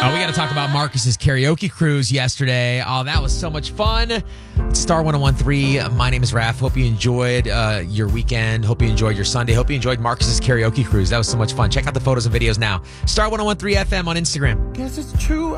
Oh, we got to talk about Marcus's karaoke cruise yesterday. Oh, that was so much fun. It's Star 101.3. My name is Raph. Hope you enjoyed your weekend. Hope you enjoyed your Sunday. Hope you enjoyed Marcus's karaoke cruise. That was so much fun. Check out the photos and videos now. Star 101.3 FM on Instagram. Guess it's true.